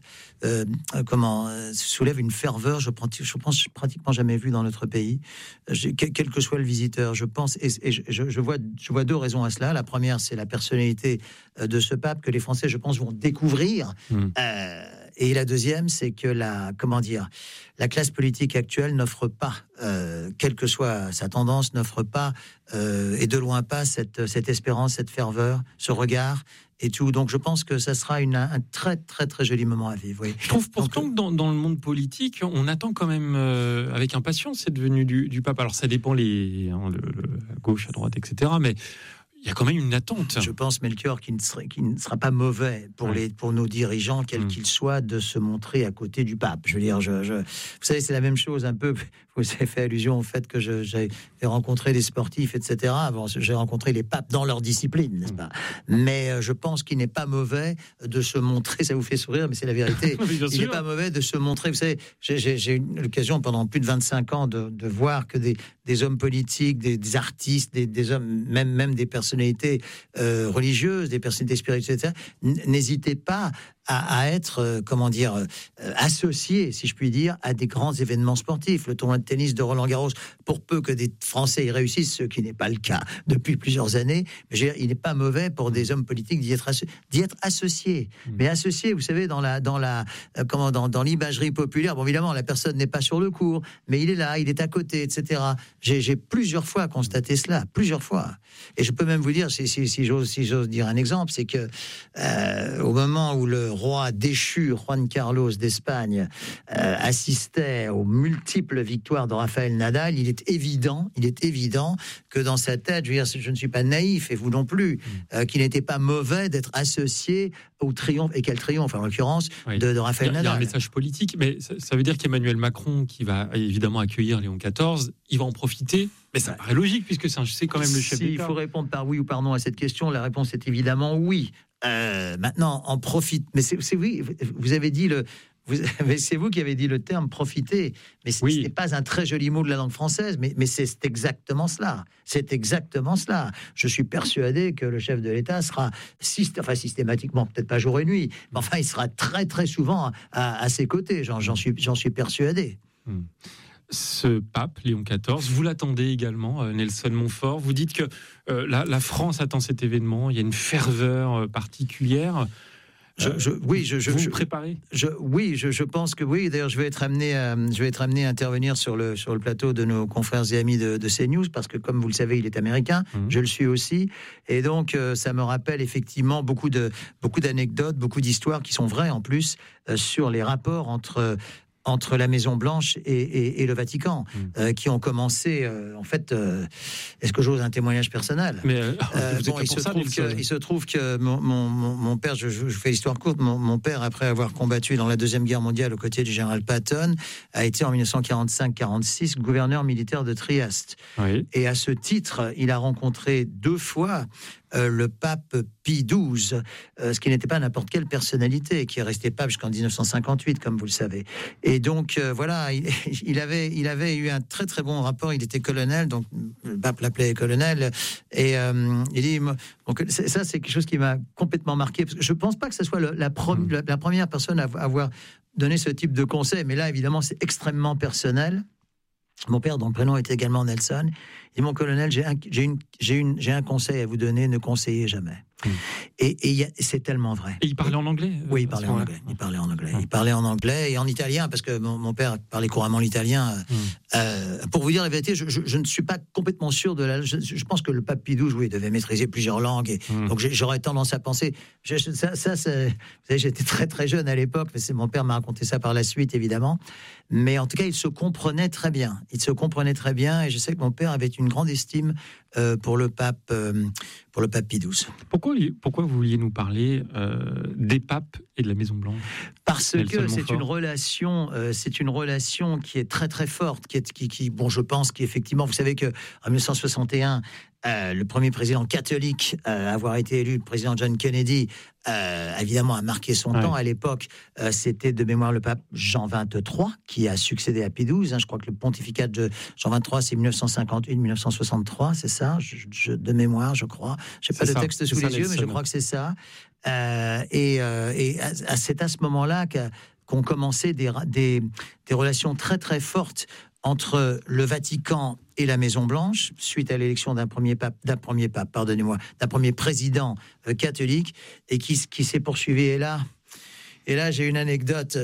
soulève une ferveur. Je pense pratiquement jamais vu dans notre pays, quel que soit le visiteur. Je pense et je vois deux raisons à cela. La première, c'est la personnalité de ce pape que les Français, je pense, vont découvrir. Et la deuxième, c'est que la classe politique actuelle n'offre pas, quelle que soit sa tendance, n'offre pas, et de loin pas, cette espérance, cette ferveur, ce regard et tout. Donc je pense que ça sera un très très très joli moment à vivre. Oui. Je trouve pourtant que dans le monde politique, on attend quand même avec impatience cette venue du pape. Alors ça dépend à gauche, à droite, etc. Mais il y a quand même une attente. Je pense, Melchior, qu'il ne sera pas mauvais pour nos dirigeants, quels qu'ils soient, de se montrer à côté du pape. Je veux dire, vous savez, c'est la même chose un peu. Vous avez fait allusion au fait que j'ai rencontré des sportifs, etc. Bon, j'ai rencontré les papes dans leur discipline, n'est-ce pas? Mais je pense qu'il n'est pas mauvais de se montrer. Ça vous fait sourire, mais c'est la vérité. Il n'est pas mauvais de se montrer. Vous savez, j'ai eu l'occasion pendant plus de 25 ans de voir que des hommes politiques, des artistes, des hommes, même des personnalités religieuses, des personnalités spirituelles, etc., n'hésitez pas à être, associés, si je puis dire, à des grands événements sportifs. Le tournoi de tennis de Roland-Garros, pour peu que des Français y réussissent, ce qui n'est pas le cas depuis plusieurs années, mais il n'est pas mauvais pour des hommes politiques d'y être associés. Mais associés, vous savez, dans l'imagerie populaire, bon, évidemment, la personne n'est pas sur le cours, mais il est là, il est à côté, etc. J'ai plusieurs fois constaté cela, plusieurs fois. Et je peux même vous dire, si j'ose dire un exemple, c'est que au moment où le roi déchu, Juan Carlos d'Espagne, assistait aux multiples victoires de Rafael Nadal, il est évident que dans sa tête, je ne suis pas naïf, et vous non plus, qu'il n'était pas mauvais d'être associé au triomphe, et quel triomphe en l'occurrence, de Rafael Nadal. Il y a un message politique, mais ça veut dire qu'Emmanuel Macron, qui va évidemment accueillir Léon XIV, il va en profiter. Mais ça paraît logique, puisque c'est quand même le chef d'État. Il faut répondre par oui ou par non à cette question. La réponse est évidemment oui. Maintenant, en profite. Mais c'est oui, vous avez dit c'est vous qui avez dit le terme profiter. Mais ce n'est pas un très joli mot de la langue française, mais c'est exactement cela. C'est exactement cela. Je suis persuadé que le chef de l'État sera systématiquement, peut-être pas jour et nuit, mais enfin, il sera très très souvent à ses côtés. J'en suis persuadé. Ce pape, Léon XIV, vous l'attendez également, Nelson Montfort. Vous dites que la France attend cet événement, il y a une ferveur particulière. Vous préparez? Je pense que oui. D'ailleurs, je vais être amené à intervenir sur le plateau de nos confrères et amis de CNews, parce que, comme vous le savez, il est américain. Je le suis aussi, et donc ça me rappelle effectivement beaucoup d'anecdotes, beaucoup d'histoires qui sont vraies en plus sur les rapports entre la Maison-Blanche et le Vatican, qui ont commencé, est-ce que j'ose un témoignage personnel? Il se trouve que mon père, je fais l'histoire courte, mon père, après avoir combattu dans la Deuxième Guerre mondiale aux côtés du général Patton, a été en 1945-46 gouverneur militaire de Trieste. Oui. Et à ce titre, il a rencontré 2 fois le pape Pie XII, ce qui n'était pas n'importe quelle personnalité, qui est resté pape jusqu'en 1958, comme vous le savez. Et donc, il avait eu un très très bon rapport, il était colonel, donc le pape l'appelait colonel, et il dit, donc, ça c'est quelque chose qui m'a complètement marqué, parce que je ne pense pas que ce soit la première personne à avoir donné ce type de conseil, mais là, évidemment, c'est extrêmement personnel. Mon père, dont le prénom était également Nelson, il dit: mon colonel, j'ai un conseil à vous donner, ne conseillez jamais. Et c'est tellement vrai. Et il parlait en anglais? Oui, il parlait en anglais. Il parlait en anglais et en italien, parce que mon père parlait couramment l'italien. Pour vous dire la vérité, je ne suis pas complètement sûr de la... Je pense que le pape Pie XII, devait maîtriser plusieurs langues. Donc j'aurais tendance à penser... vous savez, j'étais très très jeune à l'époque, mais mon père m'a raconté ça par la suite, évidemment. Mais en tout cas, il se comprenait très bien. Et je sais que mon père avait une grande estime pour le pape Pie XII. Pourquoi vous vouliez nous parler des papes et de la Maison Blanche? Parce que c'est une relation qui est très très forte, je pense qu'effectivement, vous savez que en 1961, le premier président catholique à avoir été élu, le président John Kennedy, évidemment a marqué son temps. À l'époque, c'était de mémoire le pape Jean XXIII qui a succédé à Pie XII. Je crois que le pontificat de Jean XXIII, c'est 1951-1963, c'est ça, de mémoire, je crois. Je n'ai pas le texte sous les yeux, mais je crois que c'est ça. C'est à ce moment-là qu'ont commencé des relations très très fortes entre le Vatican et la Maison-Blanche, suite à l'élection d'un premier président catholique, et qui s'est poursuivi. Et là, j'ai une anecdote.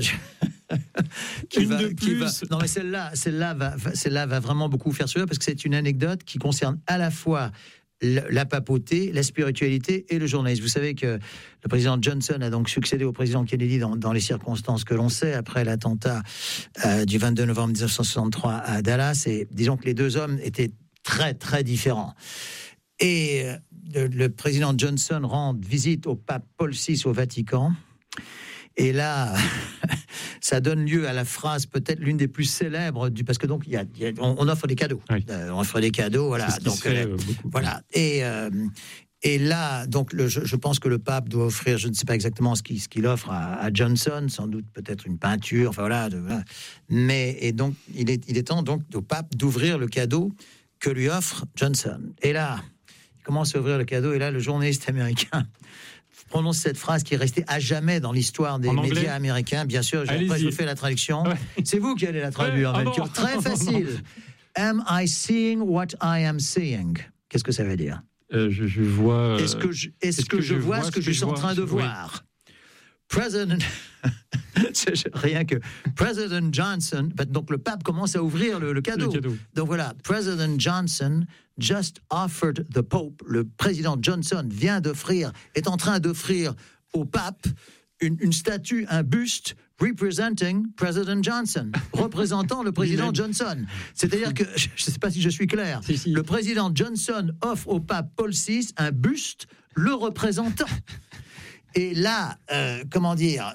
Non, mais celle-là va vraiment beaucoup faire sourire, parce que c'est une anecdote qui concerne à la fois la papauté, la spiritualité et le journalisme. Vous savez que le président Johnson a donc succédé au président Kennedy dans les circonstances que l'on sait, après l'attentat du 22 novembre 1963 à Dallas. Et disons que les deux hommes étaient très, très différents. Et le président Johnson rend visite au pape Paul VI au Vatican. Et là, ça donne lieu à la phrase peut-être l'une des plus célèbres parce que donc on offre des cadeaux. Oui. On offre des cadeaux, voilà. Donc voilà. Et là, donc, je pense que le pape doit offrir, je ne sais pas exactement ce qu'il offre à Johnson, sans doute peut-être une peinture, enfin voilà. Et donc, il est temps donc au pape d'ouvrir le cadeau que lui offre Johnson. Et là, il commence à ouvrir le cadeau, et là, le journaliste américain prononce cette phrase qui est restée à jamais dans l'histoire des médias américains. Bien sûr, après je fais la traduction. Ouais. C'est vous qui allez la traduire, Melchior. Très facile. Am I seeing what I am seeing? Qu'est-ce que ça veut dire? Je vois. Est-ce que je vois ce que je suis en train de voir? President. Rien que President Johnson. Donc le pape commence à ouvrir le cadeau. Donc voilà, President Johnson just offered the Pope. Le président Johnson est en train d'offrir au pape une statue, un buste representing President Johnson, représentant le président Johnson. C'est-à-dire que, je ne sais pas si je suis clair, le président Johnson offre au pape Paul VI un buste le représentant. Et là, comment dire,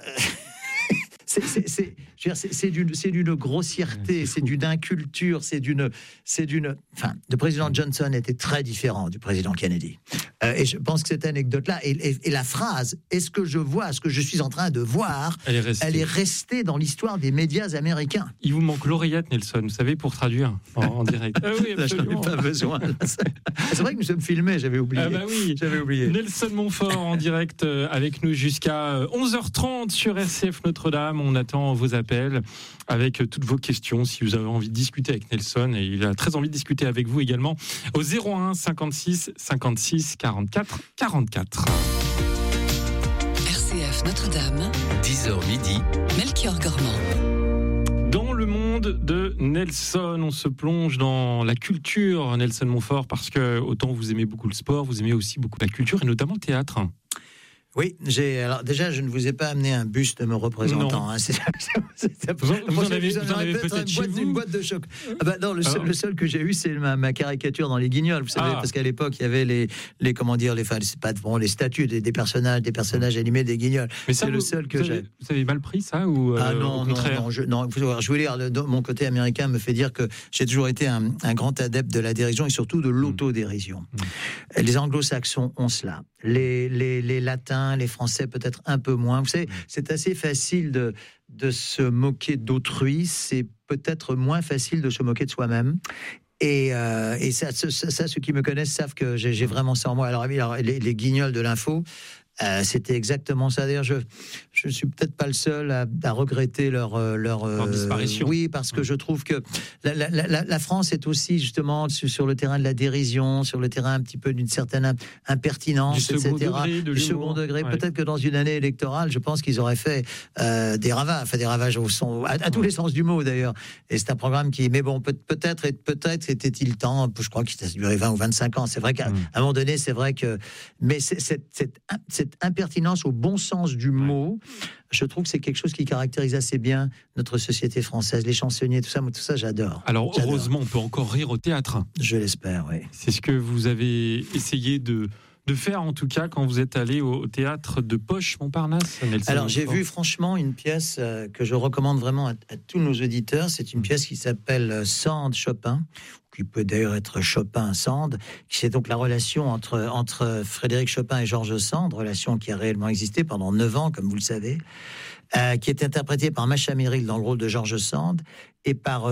c'est d'une grossièreté, c'est d'une inculture, enfin, le président Johnson était très différent du président Kennedy. Et je pense que cette anecdote-là, et la phrase « Est-ce que je vois ce que je suis en train de voir ?» elle est restée dans l'histoire des médias américains. Il vous manque l'oreillette, Nelson, vous savez, pour traduire en direct. Ah oui, là, je n'avais pas besoin. C'est vrai que nous sommes filmés, j'avais oublié. Ah bah oui. J'avais oublié. Nelson Montfort en direct avec nous jusqu'à 11h30 sur RCF Notre-Dame. On attend vos appels avec toutes vos questions si vous avez envie de discuter avec Nelson, et il a très envie de discuter avec vous également au 01 56 56 44 44. RCF Notre-Dame, 10h midi, Melchior Gormand. Dans le monde de Nelson, on se plonge dans la culture, Nelson Montfort, parce que autant vous aimez beaucoup le sport, vous aimez aussi beaucoup la culture et notamment le théâtre. Oui, alors déjà, je ne vous ai pas amené un buste me représentant. Hein, vous en avez peut-être chez vous. Une boîte de choc. Ah bah non, le seul que j'ai eu, c'est ma caricature dans les Guignols. Vous savez, parce qu'à l'époque, il y avait les statues des personnages animés des Guignols. Mais ça, c'est le seul que j'ai. Vous avez mal pris ça ou non, au contraire? non. Je voulais dire, mon côté américain me fait dire que j'ai toujours été un grand adepte de la dérision et surtout de l'autodérision. Les Anglo-Saxons ont cela. Les Latins, les Français peut-être un peu moins. Vous savez, c'est assez facile de se moquer d'autrui, c'est peut-être moins facile de se moquer de soi-même. Et ça, ceux qui me connaissent savent que j'ai vraiment ça en moi. Alors les Guignols de l'info, c'était exactement ça. D'ailleurs, je suis peut-être pas le seul à regretter leur disparition. Oui, parce que je trouve que la France est aussi justement sur le terrain de la dérision, sur le terrain un petit peu d'une certaine impertinence, du second degré, du second degré. Ouais. Peut-être que dans une année électorale, je pense qu'ils auraient fait des ravages à tous les sens du mot d'ailleurs. Et c'est un programme qui, mais bon, peut-être était-il temps. Je crois que ça a duré 20 ou 25 ans. C'est vrai qu'à un moment donné, c'est vrai que, mais cette impertinence au bon sens du mot, je trouve que c'est quelque chose qui caractérise assez bien notre société française, les chansonniers, tout ça, j'adore. Alors, heureusement, on peut encore rire au théâtre. Je l'espère, oui. C'est ce que vous avez essayé de faire, en tout cas, quand vous êtes allé au théâtre de Poche, Montparnasse, Nelson. Alors, j'ai vu, franchement, une pièce que je recommande vraiment à tous nos auditeurs. C'est une pièce qui s'appelle Sand Chopin, qui peut d'ailleurs être Chopin-Sand, qui c'est donc la relation entre Frédéric Chopin et Georges Sand, relation qui a réellement existé pendant 9 ans, comme vous le savez, qui est interprétée par Macha Merrill dans le rôle de Georges Sand, et par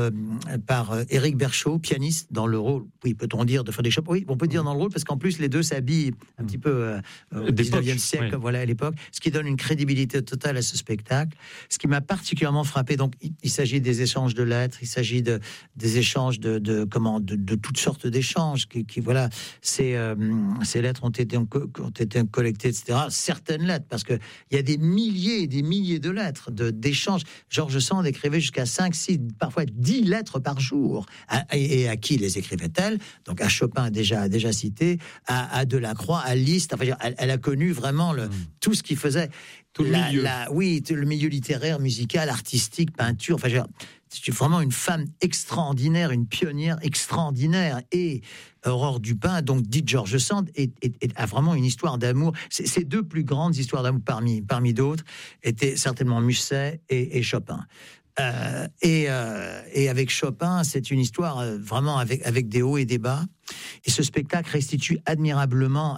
Éric Berchot, pianiste, dans le rôle, oui, peut-on dire, de Frédéric Chopin? Oui, on peut dire dans le rôle, parce qu'en plus, les deux s'habillent un petit peu au 19e siècle, comme voilà, à l'époque, ce qui donne une crédibilité totale à ce spectacle. Ce qui m'a particulièrement frappé, donc, il s'agit des échanges de lettres, il s'agit des échanges de toutes sortes d'échanges, voilà, ces lettres ont été collectées, etc. Certaines lettres, parce qu'il y a des milliers et des milliers de lettres, d'échanges. Georges Sand écrivait jusqu'à 5, 6, parfois 10 lettres par jour. Et à qui les écrivait-elle? Donc à Chopin, déjà cité, à Delacroix, à Liszt. Enfin, elle a connu vraiment tout ce qu'il faisait. Tout le milieu. Le milieu littéraire, musical, artistique, peinture. Enfin, c'est vraiment une femme extraordinaire, une pionnière extraordinaire. Et Aurore Dupin, donc dite George Sand, a vraiment une histoire d'amour. Ces deux plus grandes histoires d'amour parmi d'autres étaient certainement Musset et Chopin. Et avec Chopin, c'est une histoire vraiment avec des hauts et des bas. Et ce spectacle restitue admirablement.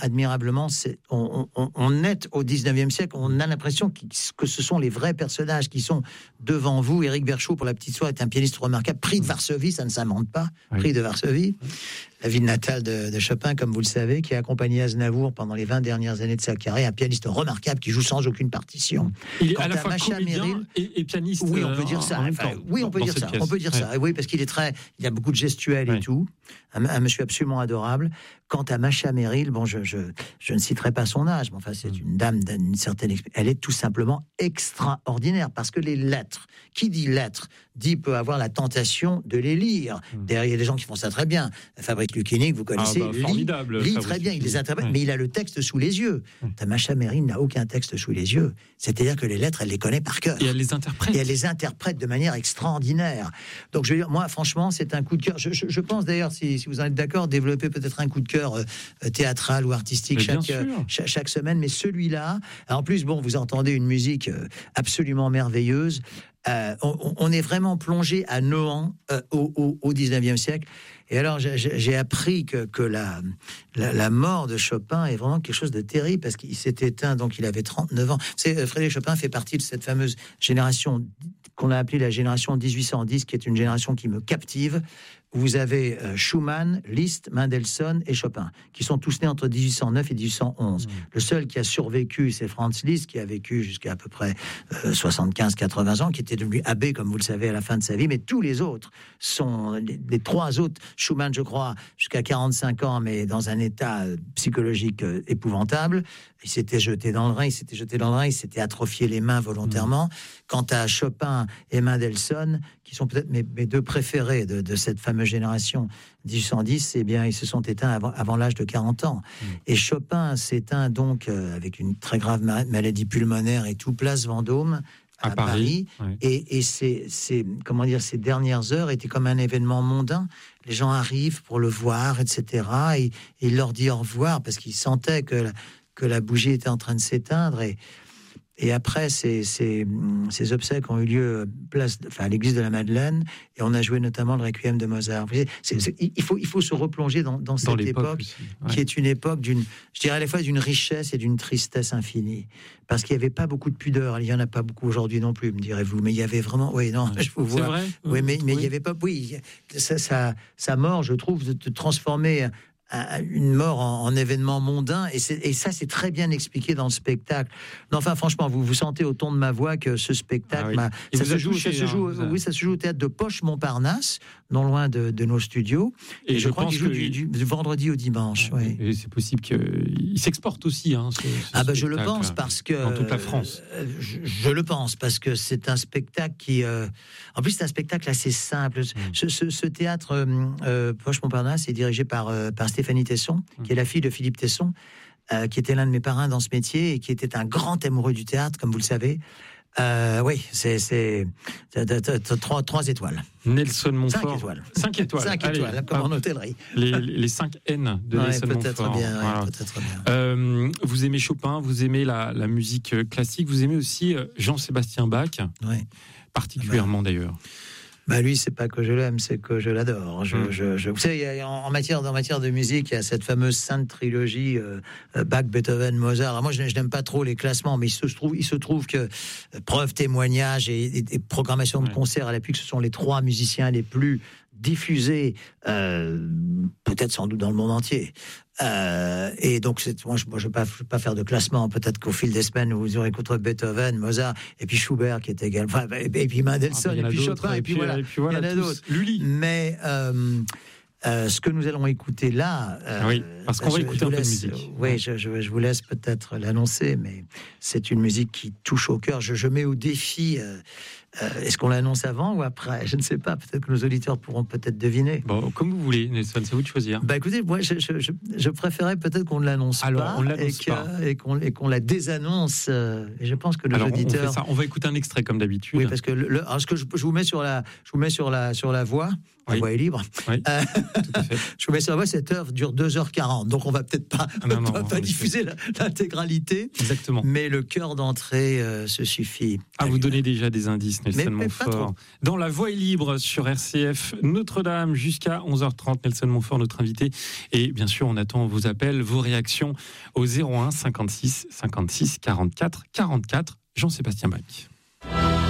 On est au 19e siècle, on a l'impression que ce sont les vrais personnages qui sont devant vous. Éric Berchot, pour la petite histoire, est un pianiste remarquable. Prix de Varsovie, ça ne s'invente pas. Oui. Prix de Varsovie, la ville natale de Chopin, comme vous le savez, qui a accompagné Aznavour pendant les 20 dernières années de sa carrière. Un pianiste remarquable qui joue sans aucune partition. Il est à la fois comédien et pianiste. Oui, on peut dire ça. On peut dire ça. Oui, parce qu'il y a beaucoup de gestuels et tout. Un monsieur absolument adorable. Quant à Masha Merrill, bon, je ne citerai pas son âge, mais enfin, c'est une dame d'une certaine expérience. Elle est tout simplement extraordinaire, parce que les lettres, qui dit lettres, peut avoir la tentation de les lire. D'ailleurs, il y a des gens qui font ça très bien. Fabrice Lucchini, que vous connaissez, lit très bien, il les interprète, mais il a le texte sous les yeux. Masha Merrill n'a aucun texte sous les yeux. C'est-à-dire que les lettres, elle les connaît par cœur. Et elle les interprète. Et elle les interprète de manière extraordinaire. Donc, je veux dire, moi, franchement, c'est un coup de cœur. Je pense d'ailleurs, si vous en êtes d'accord, développer peut-être un coup de cœur théâtral ou artistique chaque semaine, mais celui-là, en plus, bon, vous entendez une musique absolument merveilleuse. On est vraiment plongé à Nohant au 19e siècle. Et alors, j'ai appris que la mort de Chopin est vraiment quelque chose de terrible, parce qu'il s'est éteint, donc il avait 39 ans. Frédéric Chopin fait partie de cette fameuse génération qu'on a appelée la génération 1810, qui est une génération qui me captive. Vous avez Schumann, Liszt, Mendelssohn et Chopin, qui sont tous nés entre 1809 et 1811. Le seul qui a survécu, c'est Franz Liszt, qui a vécu jusqu'à à peu près 75-80 ans, qui était devenu abbé, comme vous le savez, à la fin de sa vie. Mais tous les autres sont... Les trois autres, Schumann, je crois, jusqu'à 45 ans, mais dans un état psychologique épouvantable. Il s'était jeté dans le Rhin, il s'était atrophié les mains volontairement. Quant à Chopin et Mendelssohn, qui sont peut-être mes deux préférés de cette fameuse génération 1810, eh bien, ils se sont éteints avant l'âge de 40 ans. Et Chopin s'éteint donc avec une très grave maladie pulmonaire et tout, place Vendôme, à Paris. Ouais. Et comment dire, ces dernières heures étaient comme un événement mondain. Les gens arrivent pour le voir, etc. Et il leur dit au revoir, parce qu'ils sentaient que la bougie était en train de s'éteindre. Et après, ces obsèques ont eu lieu à l'église de la Madeleine, et on a joué notamment le Requiem de Mozart. Il faut se replonger dans cette époque aussi, qui est une époque je dirais à la fois d'une richesse et d'une tristesse infinie, parce qu'il n'y avait pas beaucoup de pudeur. Il n'y en a pas beaucoup aujourd'hui non plus, me direz-vous, mais il y avait vraiment... Oui, non, je vous vois. C'est vrai. Oui, mais il n'y avait pas... Oui, sa mort, je trouve, de transformer... une mort en événement mondain, et ça c'est très bien expliqué dans le spectacle. Non, enfin franchement, vous sentez au ton de ma voix que ce spectacle, ça se joue au théâtre de Poche-Montparnasse, non loin de nos studios, et je crois qu'il joue du vendredi au dimanche. Et c'est possible qu'il s'exporte aussi. Je le pense, parce que dans toute la France. Je le pense, parce que c'est un spectacle qui, en plus c'est un spectacle assez simple. Ce théâtre Poche-Montparnasse est dirigé par Stéphanie Tesson, qui est la fille de Philippe Tesson, qui était l'un de mes parrains dans ce métier et qui était un grand amoureux du théâtre, comme vous le savez. Oui, c'est 3 étoiles. Nelson Montfort. 5 étoiles. 5 étoiles, comme en hôtellerie. Les 5 N de Nelson Montfort. Peut-être bien. Vous aimez Chopin, vous aimez la musique classique, vous aimez aussi Jean-Sébastien Bach, particulièrement d'ailleurs. Lui, c'est pas que je l'aime, c'est que je l'adore. Vous savez, en matière de musique, il y a cette fameuse sainte trilogie Bach, Beethoven, Mozart. Alors moi, je n'aime pas trop les classements, mais il se trouve que preuve, témoignage et programmation de concerts à l'appui, que ce sont les 3 musiciens les plus diffusés, peut-être sans doute dans le monde entier. Et donc, moi, je ne vais pas faire de classement. Peut-être qu'au fil des semaines, vous aurez contre Beethoven, Mozart, et puis Schubert, qui est également, et puis Mendelssohn, et puis Chopin, et puis voilà, il y en a d'autres. Lully. Mais ce que nous allons écouter là... parce qu'on va écouter un peu de musique. Oui, je vous laisse peut-être l'annoncer, mais c'est une musique qui touche au cœur. Je mets au défi Est-ce qu'on l'annonce avant ou après? Je ne sais pas. Peut-être que nos auditeurs pourront peut-être deviner. Bon, comme vous voulez, Nelson, c'est à vous de choisir. Bah écoutez, moi je préférais peut-être qu'on ne l'annonce pas, et qu'on la désannonce. Et je pense que nos auditeurs. On fait ça. On va écouter un extrait comme d'habitude. Oui, parce que alors ce que je vous mets sur la voix. La voix est libre. Oui, tout à fait. Je vous mets sur la voix. Cette œuvre dure 2h40, donc on va peut-être pas, pas diffuser l'intégralité. Exactement. Mais le cœur d'entrée se suffit. Vous donnez déjà des indices, Nelson Montfort. Dans La Voix est libre sur RCF Notre-Dame jusqu'à 11h30. Nelson Montfort, notre invité. Et bien sûr, on attend vos appels, vos réactions au 01 56 56 44 44. Jean-Sébastien Bach.